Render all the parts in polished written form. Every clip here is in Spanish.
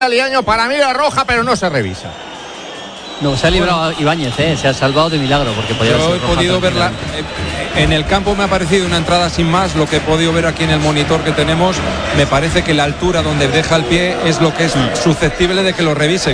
Liaño, para mí era roja, pero no se revisa. No, se ha librado Ibáñez, se ha salvado de milagro, porque podía Yo he podido verla en el campo, me ha parecido una entrada sin más. Lo que he podido ver aquí en el monitor que tenemos, me parece que la altura donde deja el pie es lo que es susceptible de que lo revisen.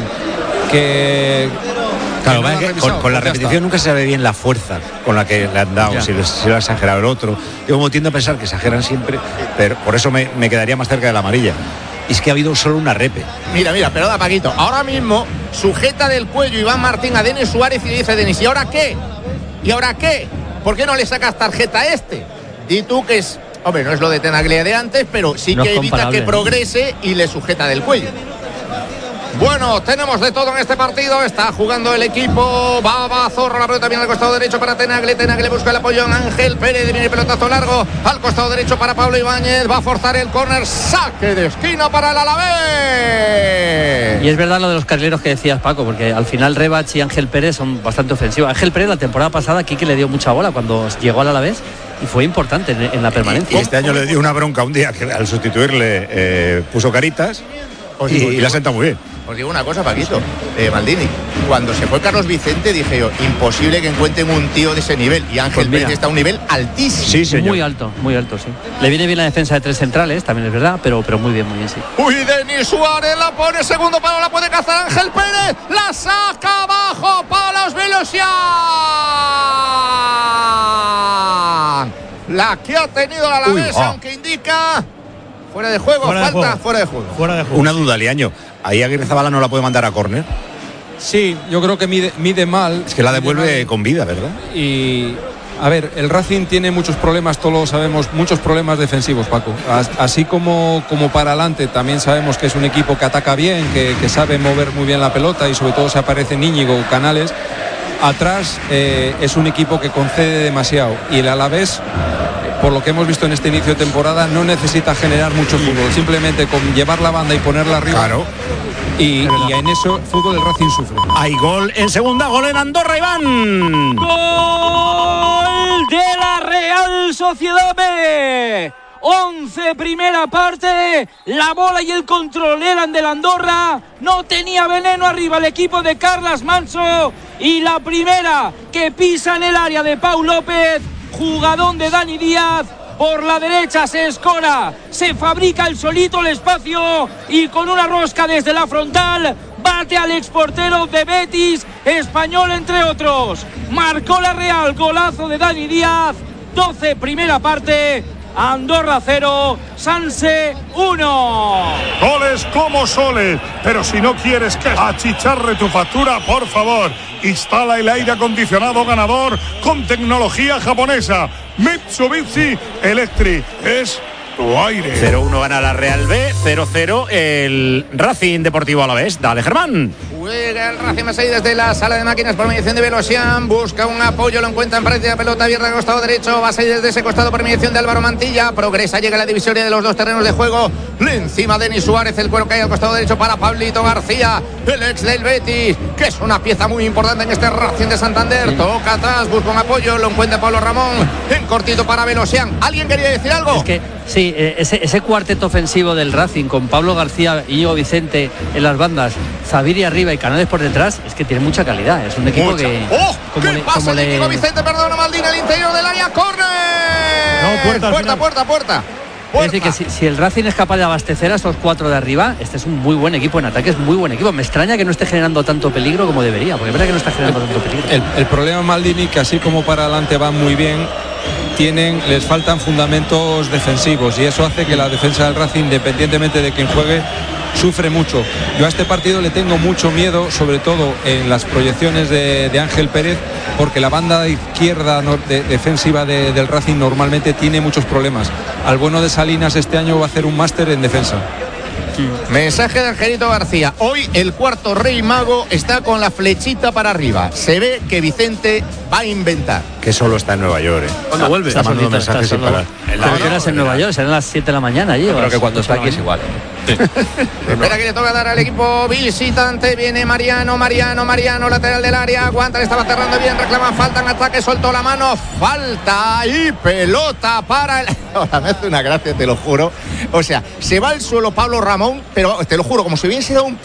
Claro, con la repetición nunca se ve bien la fuerza con la que le han dado, si lo ha exagerado el otro. Yo como tiendo a pensar que exageran siempre, pero por eso me quedaría más cerca de la amarilla. Y es que ha habido solo una repe. Mira, perdona, Paquito. Ahora mismo sujeta del cuello Iván Martín a Denis Suárez y dice: Denis, ¿y ahora qué? ¿Y ahora qué? ¿Por qué no le sacas tarjeta a este? Di tú que es... Hombre, no es lo de Tenaglia de antes, pero sí no que evita que progrese y le sujeta del cuello. Bueno, tenemos de todo en este partido. Está jugando el equipo. Va Zorro, la pelota viene al costado derecho para Tenagle. Tenagle busca el apoyo en Ángel Pérez. Viene el pelotazo largo al costado derecho para Pablo Ibáñez. Va a forzar el córner. Saque de esquina para el Alavés. Y es verdad lo de los carrileros que decías, Paco, porque al final Rebach y Ángel Pérez son bastante ofensivos. Ángel Pérez la temporada pasada aquí que le dio mucha bola cuando llegó al Alavés y fue importante en la permanencia. Y este año le dio una bronca un día que al sustituirle puso caritas y la senta muy bien. Os digo una cosa, Paquito, Maldini, cuando se fue Carlos Vicente dije yo, imposible que encuentren un tío de ese nivel, y Ángel Pérez está a un nivel altísimo. Sí, señor. Muy alto, sí. Le viene bien la defensa de tres centrales, también es verdad, pero muy bien, sí. Uy, Denis Suárez la pone, segundo palo, la puede cazar Ángel Pérez, la saca abajo, palos Velocian. La que ha tenido la Alavés, aunque indica fuera de juego, fuera de juego. Una duda, Liaño. Ahí Aguirrezabala no la puede mandar a córner. Sí, yo creo que mide mal. Es que la devuelve con vida, ¿verdad? Y a ver, el Racing tiene muchos problemas, todos lo sabemos, muchos problemas defensivos, Paco. Así como para adelante, también sabemos que es un equipo que ataca bien, que sabe mover muy bien la pelota y sobre todo se aparecen Íñigo, Canales. Atrás es un equipo que concede demasiado y el Alavés, por lo que hemos visto en este inicio de temporada, no necesita generar mucho fútbol, simplemente con llevar la banda y ponerla arriba. Claro. Y en eso el fútbol del Racing sufre. Hay gol en segunda, gol en Andorra, Iván. Gol de la Real Sociedad B. 11 primera parte, la bola y el control eran del Andorra, no tenía veneno arriba el equipo de Carlas Manso, y la primera que pisa en el área de Pau López, jugadón de Dani Díaz, por la derecha se escora, se fabrica el solito el espacio y con una rosca desde la frontal bate al exportero de Betis, Español entre otros. Marcó la Real, golazo de Dani Díaz. 12 primera parte, Andorra 0, Sanse 1. Goles como soles, pero si no quieres que achicharre tu factura, por favor, instala el aire acondicionado ganador con tecnología japonesa. Mitsubishi Electric es tu aire. 0-1 gana la Real B, 0-0 el Racing Deportivo Alavés. Dale, Germán. Juega el Racing Masei desde la sala de máquinas por mediación de Velocian, busca un apoyo, lo encuentra en práctica, pelota abierta al costado derecho, va a salir desde ese costado por mediación de Álvaro Mantilla, progresa, llega a la divisoria de los dos terrenos de juego, encima Denis Suárez, el cuero cae al costado derecho para Pablito García, el ex del Betis, que es una pieza muy importante en este Racing de Santander. Toca atrás, busca un apoyo, lo encuentra Pablo Ramón, en cortito para Velocian. ¿Alguien quería decir algo? Es que sí, ese cuarteto ofensivo del Racing con Pablo García, Íñigo Vicente en las bandas, Zaviri arriba y Canales por detrás, es que tiene mucha calidad. Es un equipo que... ¿Qué pasa el Íñigo Vicente? Perdona, Maldini, al interior del área, córner. No, puerta. Es decir, que si el Racing es capaz de abastecer a esos cuatro de arriba, este es un muy buen equipo en ataque, es muy buen equipo. Me extraña que no esté generando tanto peligro como debería, porque es verdad que no está generando tanto peligro. El problema, Maldini, que así como para adelante van muy bien, les faltan fundamentos defensivos y eso hace que la defensa del Racing, independientemente de quién juegue, sufre mucho. Yo a este partido le tengo mucho miedo, sobre todo en las proyecciones de Ángel Pérez, porque la banda izquierda defensiva del Racing normalmente tiene muchos problemas. Al bueno de Salinas este año va a hacer un máster en defensa. Mensaje de Angelito García. Hoy el cuarto rey mago está con la flechita para arriba. Se ve que Vicente va a inventar. Que solo está en Nueva York. ¿Cuándo vuelve? Está mandando mensajes sin parar. ¿Pero qué horas en Nueva York? Serán las 7 de la mañana allí. Creo que cuando está aquí es igual. Sí. Espera que le toca dar al equipo visitante. Viene Mariano, lateral del área. Aguanta, le estaba cerrando bien. Reclama falta en ataque, soltó la mano. Falta y pelota para el... Ahora me hace una gracia, te lo juro. O sea, se va al suelo Pablo Ramón, pero te lo juro, como si hubiese dado un